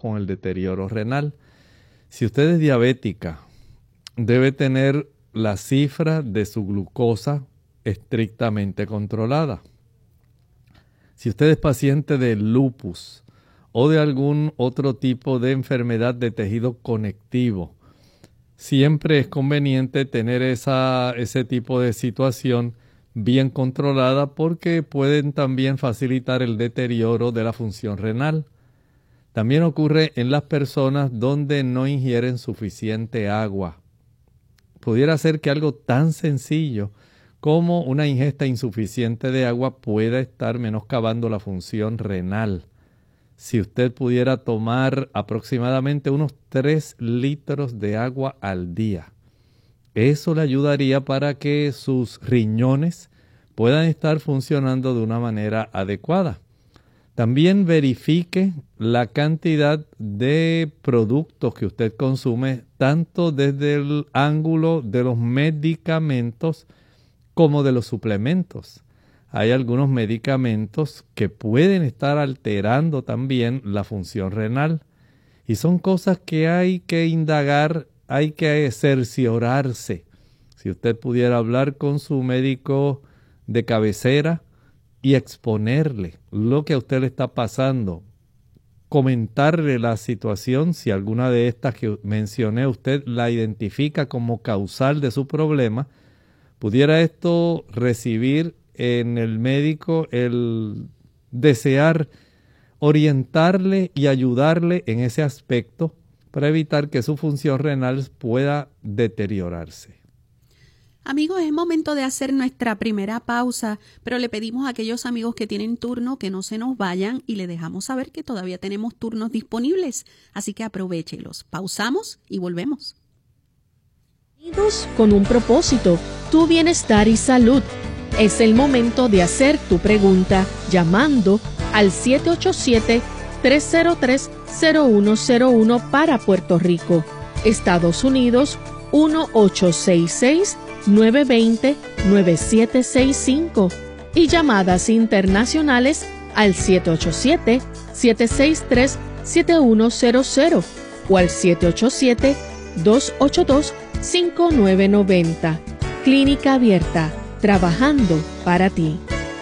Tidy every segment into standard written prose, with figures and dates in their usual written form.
con el deterioro renal. Si usted es diabética, debe tener la cifra de su glucosa estrictamente controlada. Si usted es paciente de lupus o de algún otro tipo de enfermedad de tejido conectivo, siempre es conveniente tener ese tipo de situación bien controlada porque pueden también facilitar el deterioro de la función renal. También ocurre en las personas donde no ingieren suficiente agua. Pudiera ser que algo tan sencillo como una ingesta insuficiente de agua pueda estar menoscabando la función renal. Si usted pudiera tomar aproximadamente unos 3 litros de agua al día, eso le ayudaría para que sus riñones puedan estar funcionando de una manera adecuada. También verifique la cantidad de productos que usted consume, tanto desde el ángulo de los medicamentos como de los suplementos. Hay algunos medicamentos que pueden estar alterando también la función renal y son cosas que hay que indagar, hay que cerciorarse. Si usted pudiera hablar con su médico de cabecera y exponerle lo que a usted le está pasando, comentarle la situación, si alguna de estas que mencioné usted la identifica como causal de su problema, pudiera esto recibir en el médico el desear orientarle y ayudarle en ese aspecto para evitar que su función renal pueda deteriorarse. Amigos, es momento de hacer nuestra primera pausa, pero le pedimos a aquellos amigos que tienen turno que no se nos vayan y le dejamos saber que todavía tenemos turnos disponibles, así que aprovéchelos. Pausamos y volvemos. Unidos con un propósito, tu bienestar y salud. Es el momento de hacer tu pregunta llamando al 787-303-0101 para Puerto Rico, Estados Unidos 1866-920-9765 y llamadas internacionales al 787-763-7100 o al 787-282-5990. Clínica Abierta, trabajando para ti.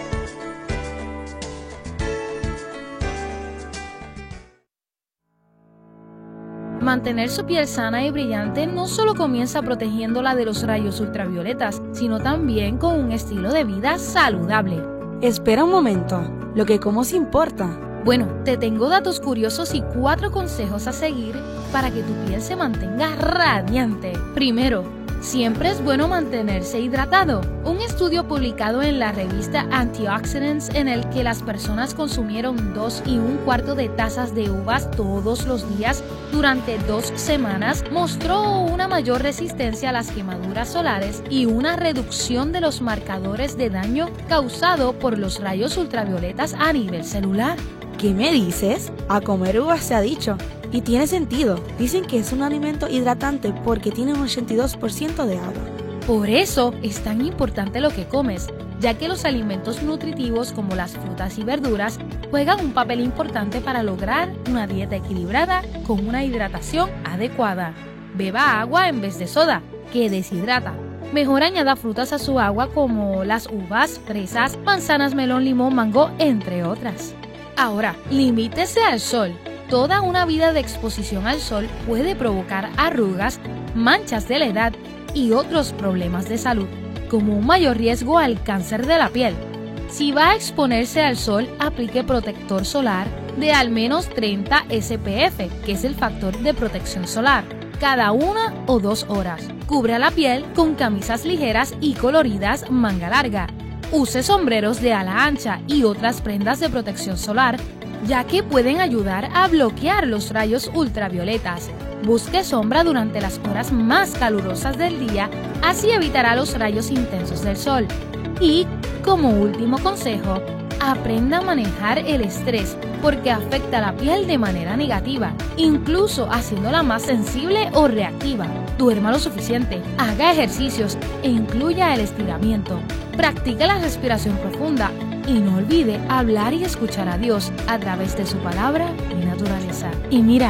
Mantener su piel sana y brillante no solo comienza protegiéndola de los rayos ultravioletas, sino también con un estilo de vida saludable. Espera un momento, lo que como se importa. Bueno, te tengo datos curiosos y 4 consejos a seguir para que tu piel se mantenga radiante. Primero, siempre es bueno mantenerse hidratado. Un estudio publicado en la revista Antioxidants, en el que las personas consumieron 2 1/4 de tazas de uvas todos los días durante 2 semanas, mostró una mayor resistencia a las quemaduras solares y una reducción de los marcadores de daño causado por los rayos ultravioletas a nivel celular. ¿Qué me dices? A comer uvas se ha dicho. Y tiene sentido. Dicen que es un alimento hidratante porque tiene un 82% de agua. Por eso es tan importante lo que comes, ya que los alimentos nutritivos como las frutas y verduras juegan un papel importante para lograr una dieta equilibrada con una hidratación adecuada. Beba agua en vez de soda, que deshidrata. Mejor añada frutas a su agua como las uvas, fresas, manzanas, melón, limón, mango, entre otras. Ahora, limítese al sol. Toda una vida de exposición al sol puede provocar arrugas, manchas de la edad y otros problemas de salud, como un mayor riesgo al cáncer de la piel. Si va a exponerse al sol, aplique protector solar de al menos 30 SPF, que es el factor de protección solar, cada 1 o 2 horas. Cubra la piel con camisas ligeras y coloridas manga larga. Use sombreros de ala ancha y otras prendas de protección solar, ya que pueden ayudar a bloquear los rayos ultravioletas. Busque sombra durante las horas más calurosas del día, así evitará los rayos intensos del sol. Y, como último consejo, aprenda a manejar el estrés, porque afecta a la piel de manera negativa, incluso haciéndola más sensible o reactiva. Duerma lo suficiente, haga ejercicios e incluya el estiramiento. Practique la respiración profunda y no olvide hablar y escuchar a Dios a través de su palabra y naturaleza. Y mira,